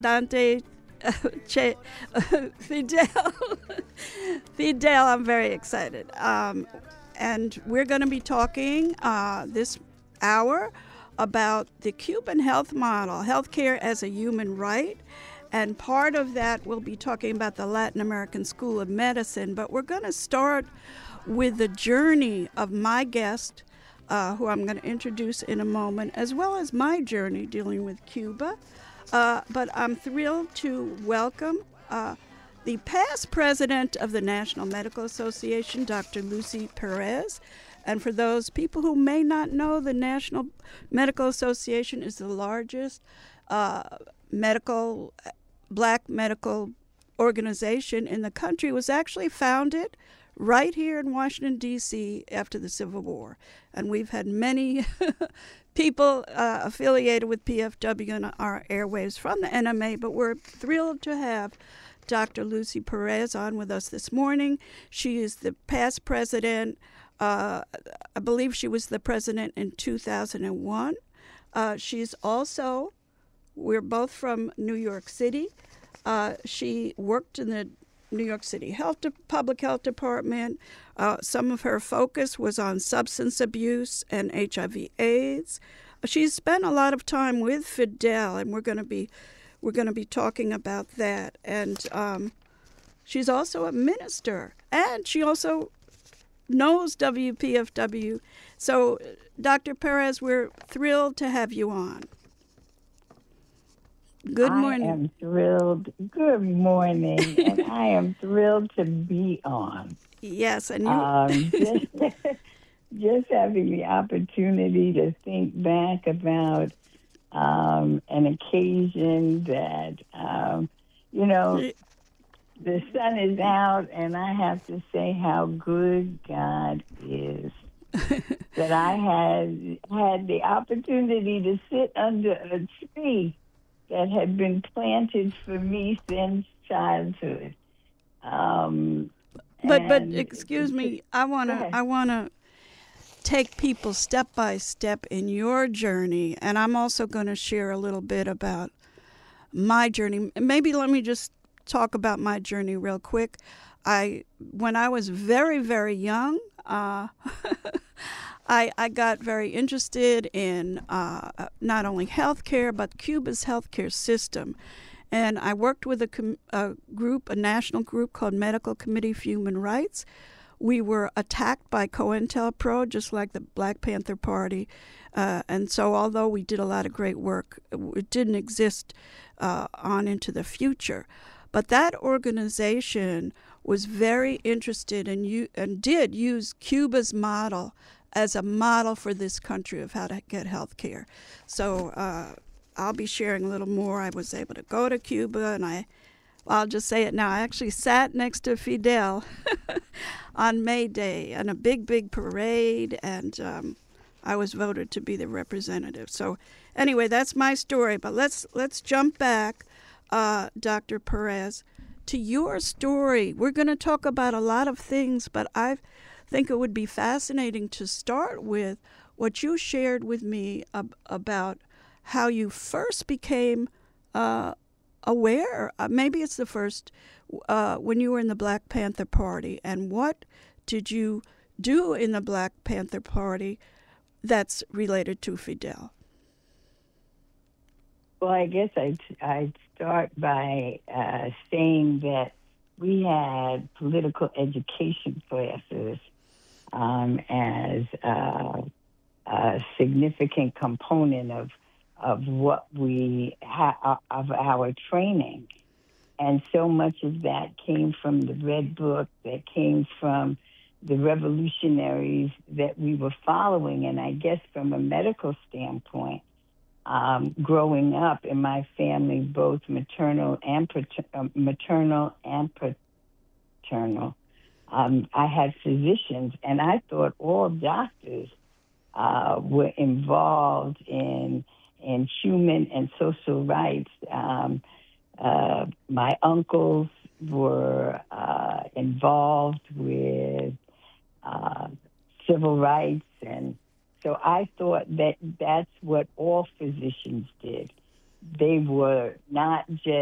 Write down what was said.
Dante che, Fidel. Fidel, I'm very excited. And we're going to be talking this hour about the Cuban health model, healthcare as a human right. And part of that, we'll be talking about the Latin American School of Medicine. But we're going to start with the journey of my guest, who I'm going to introduce in a moment, as well as my journey dealing with Cuba. But I'm thrilled to welcome the past president of the National Medical Association, Dr. Lucy Perez. And for those people who may not know, the National Medical Association is the largest black medical organization in the country. It was actually founded right here in Washington, D.C. after the Civil War. And we've had many people affiliated with PFW in our airwaves from the NMA, but we're thrilled to have Dr. Lucy Perez on with us this morning. She is the past president. I believe she was the president in 2001. She's also, we're both from New York City. She worked in the New York City Public Health Department. Some of her focus was on substance abuse and HIV/AIDS. She's spent a lot of time with Fidel, and we're going to be talking about that. And she's also a minister, and she also knows WPFW. So, Dr. Perez, we're thrilled to have you on. Good morning. I am thrilled. Good morning. And I am thrilled to be on. Yes, and you... just having the opportunity to think back about an occasion that, the sun is out, and I have to say how good God is. That I had the opportunity to sit under a tree that had been planted for me since childhood. But excuse me, I wanna take people step by step in your journey, and I'm also going to share a little bit about my journey. Maybe let me just talk about my journey real quick. When I was very, very young, I got very interested in not only healthcare, but Cuba's healthcare system. And I worked with a national group called Medical Committee for Human Rights. We were attacked by COINTELPRO, just like the Black Panther Party. And so although we did a lot of great work, it didn't exist on into the future. But that organization was very interested and did use Cuba's model as a model for this country of how to get health care. So I'll be sharing a little more. I was able to go to Cuba, and I'll just say it now. I actually sat next to Fidel on May Day in a big, big parade, and I was voted to be the representative. So anyway, that's my story. But let's jump back, Dr. Perez, to your story. We're going to talk about a lot of things, but I think it would be fascinating to start with what you shared with me about how you first became aware. Maybe it's the first when you were in the Black Panther Party, and what did you do in the Black Panther Party that's related to Fidel? Well, I guess I'd start by saying that we had political education classes as a significant component of what we of our training, and so much of that came from the Red Book, that came from the revolutionaries that we were following. And I guess from a medical standpoint, growing up in my family, both maternal and paternal, I had physicians, and I thought all doctors were involved in human and social rights. My uncles were involved with civil rights, and so I thought that that's what all physicians did. they were not just